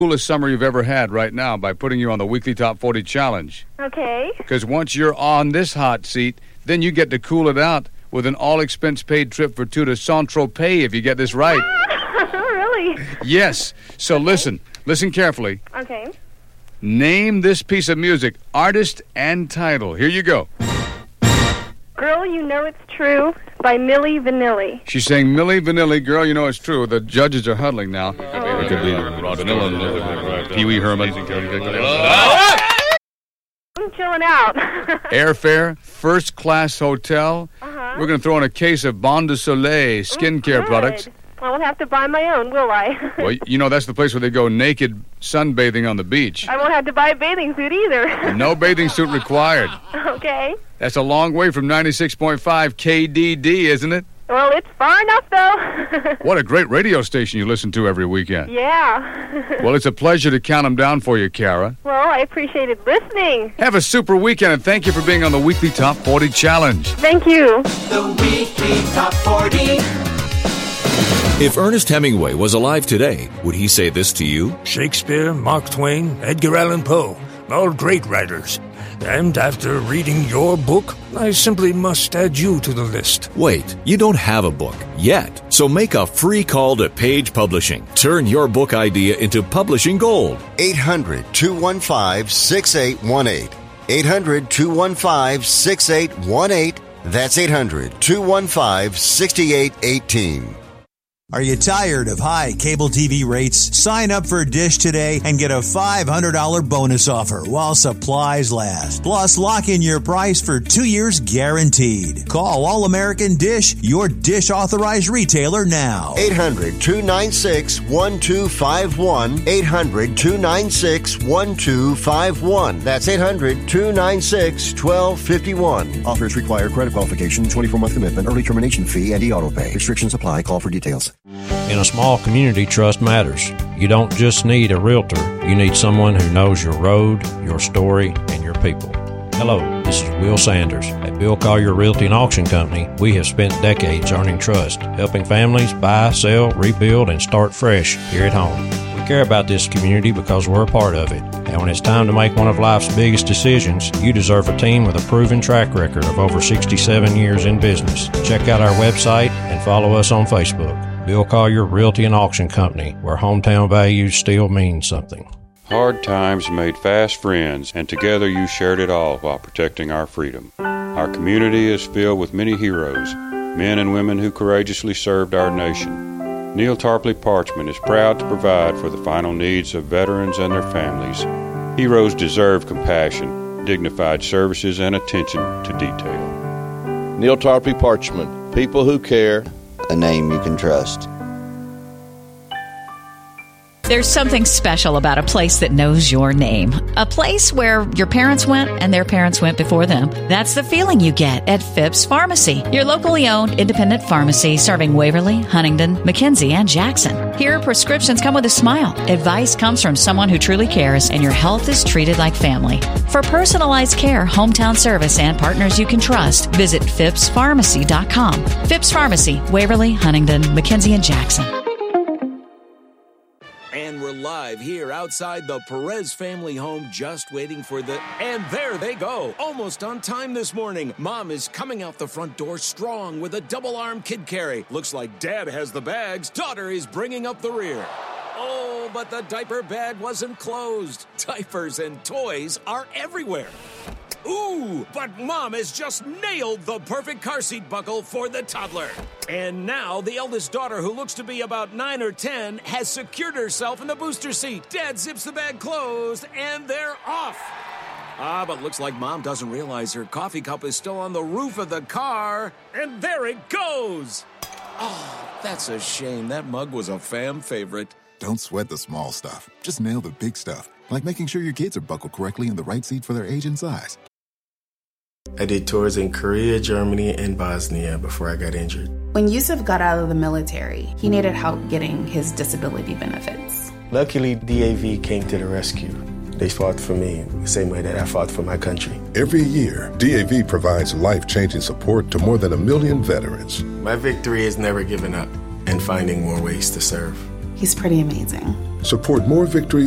coolest summer you've ever had right now by putting you on the Weekly Top 40 Challenge. Okay. Because once you're on this hot seat, then you get to cool it out with an all-expense-paid trip for two to Saint-Tropez if you get this right. Really? Yes. So listen carefully. Okay. Name this piece of music, artist and title. Here you go. Girl, You Know It's True by Milli Vanilli. She's saying Milli Vanilli, Girl, You Know It's True. The judges are huddling now. It could be Vanilla, Pee Wee Herman. I'm chilling out. Airfare, first-class hotel. We're going to throw in a case of Bon de Soleil skincare products. I won't have to buy my own, will I? Well, you know, that's the place where they go naked sunbathing on the beach. I won't have to buy a bathing suit either. No bathing suit required. Okay. That's a long way from 96.5 KDD, isn't it? Well, it's far enough, though. What a great radio station you listen to every weekend. Yeah. Well, it's a pleasure to count them down for you, Kara. Well, I appreciated listening. Have a super weekend, and thank you for being on the Weekly Top 40 Challenge. Thank you. The Weekly Top 40. If Ernest Hemingway was alive today, would he say this to you? Shakespeare, Mark Twain, Edgar Allan Poe, all great writers. And after reading your book, I simply must add you to the list. Wait, you don't have a book yet. So make a free call to Page Publishing. Turn your book idea into publishing gold. 800-215-6818. 800-215-6818. That's 800-215-6818. Are you tired of high cable TV rates? Sign up for Dish today and get a $500 bonus offer while supplies last. Plus, lock in your price for 2 years guaranteed. Call All American Dish, your Dish authorized retailer now. 800-296-1251. 800-296-1251. That's 800-296-1251. Offers require credit qualification, 24-month commitment, early termination fee, and e-auto pay. Restrictions apply. Call for details. In a small community, trust matters. You don't just need a realtor. You need someone who knows your road, your story, and your people. Hello, this is Will Sanders. At Bill Collier Realty and Auction Company, we have spent decades earning trust, helping families buy, sell, rebuild, and start fresh here at home. We care about this community because we're a part of it. And when it's time to make one of life's biggest decisions, you deserve a team with a proven track record of over 67 years in business. Check out our website and follow us on Facebook. Bill Collier Realty and Auction Company, where hometown values still mean something. Hard times made fast friends, and together you shared it all while protecting our freedom. Our community is filled with many heroes, men and women who courageously served our nation. Neil Tarpley Parchman is proud to provide for the final needs of veterans and their families. Heroes deserve compassion, dignified services, and attention to detail. Neil Tarpley Parchman, people who care. A name you can trust. There's something special about a place that knows your name. A place where your parents went and their parents went before them. That's the feeling you get at Phipps Pharmacy, your locally owned independent pharmacy serving Waverly, Huntingdon, McKenzie, and Jackson. Here, prescriptions come with a smile. Advice comes from someone who truly cares, and your health is treated like family. For personalized care, hometown service, and partners you can trust, visit phippspharmacy.com. Phipps Pharmacy, Waverly, Huntingdon, McKenzie, and Jackson. And we're live here outside the Perez family home, just waiting for the... And there they go, almost on time this morning. Mom is coming out the front door strong with a double-arm kid carry. Looks like Dad has the bags. Daughter is bringing up the rear. Oh, but the diaper bag wasn't closed. Diapers and toys are everywhere. Ooh, but Mom has just nailed the perfect car seat buckle for the toddler. And now the eldest daughter, who looks to be about 9 or 10, has secured herself in the booster seat. Dad zips the bag closed, and they're off. But looks like Mom doesn't realize her coffee cup is still on the roof of the car. And there it goes. Oh, that's a shame. That mug was a fam favorite. Don't sweat the small stuff. Just nail the big stuff, like making sure your kids are buckled correctly in the right seat for their age and size. I did tours in Korea, Germany, and Bosnia before I got injured. When Yusuf got out of the military, he needed help getting his disability benefits. Luckily, DAV came to the rescue. They fought for me the same way that I fought for my country. Every year, DAV provides life-changing support to more than 1 million veterans. My victory is never giving up and finding more ways to serve. He's pretty amazing. Support more victories